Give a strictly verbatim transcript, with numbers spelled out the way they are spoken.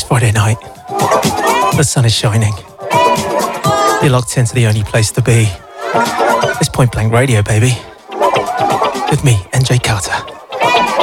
Friday night. The sun is shining. You're locked into the only place to be. It's Point Blank Radio, baby. With me, N J Carter.